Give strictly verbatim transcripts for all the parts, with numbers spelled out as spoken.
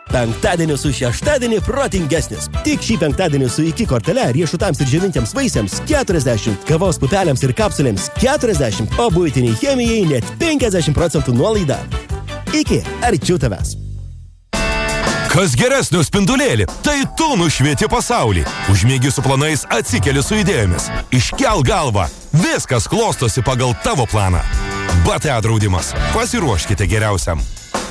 Penktadienį su šeštadienį protingesnis. Tik šį penktadienį su iki kortele riešutams ir džiovintiems vaisiams keturiasdešimt, kavos pupelėms ir kapsulėms keturiasdešimt, o buitiniai chemijai net penkiasdešimt procentų nuolaida. Iki, arčiau tavęs. Kas geresnio spindulėlį, tai tu nušvieti pasaulį. Užmiegi su planais, atsikeli su idėjomis. Iškel galvą, viskas klostosi pagal tavo planą. B T A draudimas. Pasiruoškite geriausiam.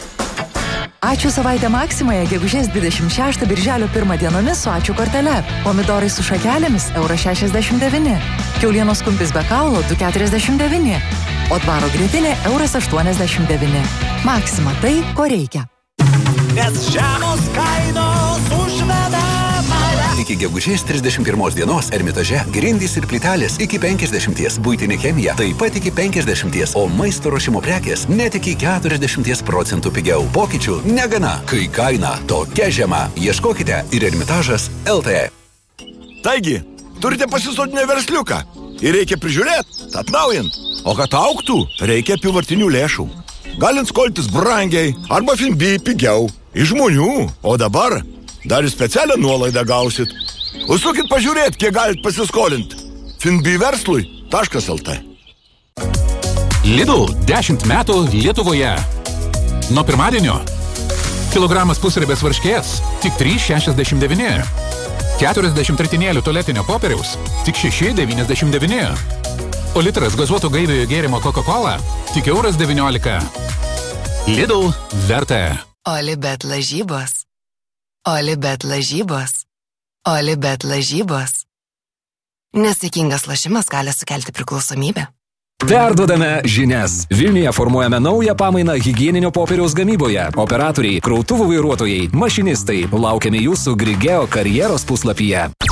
Ačiū savaitę Maksimoje, gegužės dvidešimt šeštą birželio pirmą dienomis su ačiū kortele. Pomidorai su šakelėmis euras šešiasdešimt devyni. Kiaulienos kumpis be kaulo du keturiasdešimt devyni. O dvaro grietinė euras aštuoniasdešimt devyni. Maksima tai, ko reikia. Nes žemos kainos užveda mane. Iki gegužės trisdešimt pirmos dienos Ermitaže grindys ir plytelės iki penkiasdešimt, buitinė chemija taip pat iki penkiasdešimt, o maisto ruošimo prekės net iki keturiasdešimt procentų pigiau. Pokyčių negana, kai kaina tokia žema. Ieškokite ir Ermitažas L T. Taigi, turite pasisodinę versliuką ir reikia prižiūrėti, atnaujint. O kad augtų, reikia apyvartinių lėšų. Galint skoltis brangiai arba Finbi pigiau. Iš žmonių. O dabar dar ir specialią nuolaidą gausit. Užsukit pažiūrėti, kiek galit pasiskolinti. finbi verslui taškas el te. Lidl dešimt metų Lietuvoje. Nuo pirmadienio. Kilogramas pusribės varškės tik trys šešiasdešimt devyni. keturiasdešimt ritinėlių tualetinio popieriaus tik šeši devyniasdešimt devyni. O litras gazuotų gaiviojo gėrimo Coca-Cola tik euras devyniolika. Lidl verta. Olibet lažybos. Olibet lažybos. Olibet lažybos. Nesaikingas lošimas gali sukelti priklausomybę. Perduodame žinias. Vilniuje formuojame naują pamainą higieninio popieriaus gamyboje. Operatoriai, krautuvų vairuotojai, mašinistai. Laukiame jūsų Grigeo karjeros puslapyje.